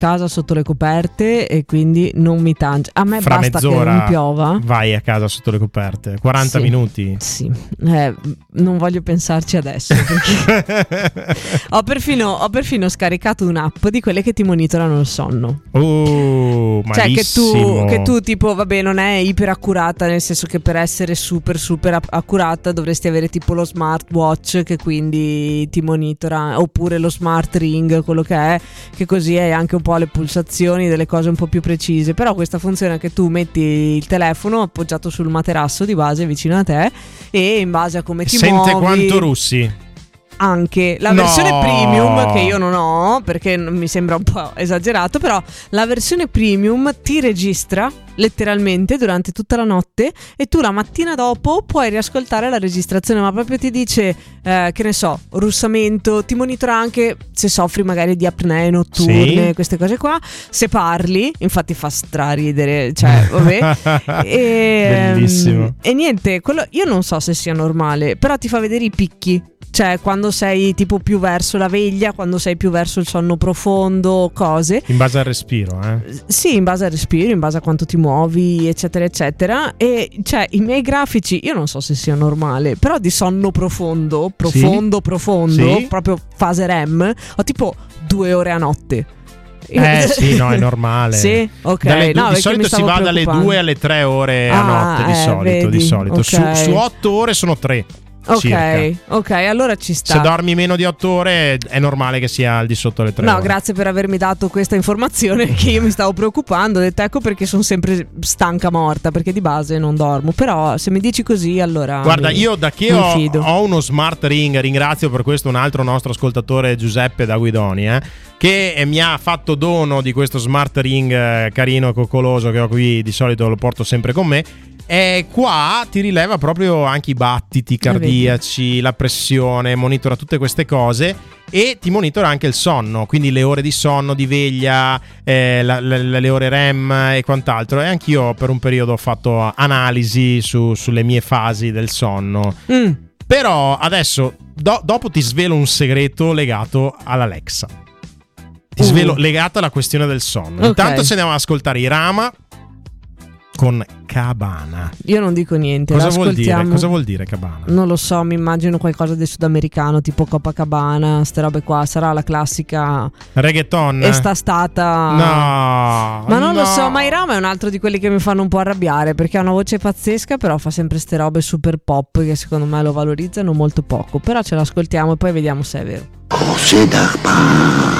casa sotto le coperte e quindi non mi tange. A me fra basta che mezz'ora non piova. vai a casa sotto le coperte. 40 minuti. Sì, non voglio pensarci adesso perché ho perfino scaricato un'app di quelle che ti monitorano il sonno. Malissimo. Cioè che tu tipo vabbè, non è iper accurata, nel senso che per essere super accurata dovresti avere tipo lo smartwatch che quindi ti monitora, oppure lo smart ring, quello che così hai anche un po' le pulsazioni, delle cose un po' più precise. Però questa funzione che tu metti il telefono appoggiato sul materasso di base vicino a te e in base a come ti muovi sente quanto russi. Anche la versione premium, che io non ho perché mi sembra un po' esagerato, però la versione premium ti registra letteralmente durante tutta la notte e tu la mattina dopo puoi riascoltare la registrazione, ma proprio ti dice che ne so, russamento, ti monitora anche se soffri magari di apnee notturne, sì, queste cose qua, se parli, infatti fa straridere, cioè vabbè. Bellissimo. E niente, quello io non so se sia normale, però ti fa vedere i picchi. Cioè quando sei tipo più verso la veglia, quando sei più verso il sonno profondo, cose. In base al respiro, Sì, in base al respiro, in base a quanto ti muovi, eccetera, eccetera. E cioè i miei grafici, io non so se sia normale, però di sonno profondo, sì, proprio fase REM, ho tipo 2 ore a notte. Sì, no, è normale. Sì, ok. Di solito si va dalle 2 alle 3 ore a notte, di solito. Okay. Su 8 ore sono 3. Ok, allora ci sta. Se dormi meno di 8 ore è normale che sia al di sotto le 3 ore. No, grazie per avermi dato questa informazione che io mi stavo preoccupando. Ho detto ecco perché sono sempre stanca morta, perché di base non dormo. Però se mi dici così allora guarda, io da che ho uno smart ring, ringrazio per questo un altro nostro ascoltatore, Giuseppe da Guidoni, che mi ha fatto dono di questo smart ring carino e coccoloso che ho qui, di solito lo porto sempre con me. E qua ti rileva proprio anche i battiti cardiaci, la pressione, monitora tutte queste cose e ti monitora anche il sonno, quindi le ore di sonno, di veglia, le ore REM e quant'altro. E anch'io per un periodo ho fatto analisi sulle mie fasi del sonno. Però adesso dopo ti svelo un segreto legato all'Alexa. Ti svelo legato alla questione del sonno. Intanto ci andiamo ad ascoltare i Rama con Cabana. Io non dico niente. Cosa vuol dire Cabana? Non lo so, mi immagino qualcosa del sudamericano, tipo Copacabana, ste robe qua. Sarà la classica reggaeton? Stata. No, ma non lo so. Ma Irama è un altro di quelli che mi fanno un po' arrabbiare, perché ha una voce pazzesca, però fa sempre ste robe super pop che secondo me lo valorizzano molto poco. Però ce l'ascoltiamo e poi vediamo se è vero. Così da